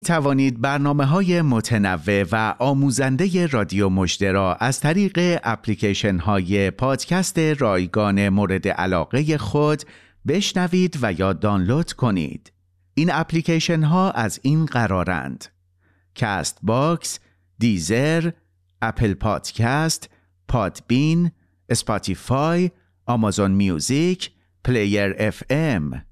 توانید برنامه‌های متنوع و آموزنده رادیو مژده را از طریق اپلیکیشن‌های پادکست رایگان مورد علاقه خود بشنوید و یا دانلود کنید. این اپلیکیشن‌ها از این قرارند: کست باکس، دیزر، اپل پادکست، پادبین، اسپاتیفای، آمازون میوزیک، پلیر اف ام.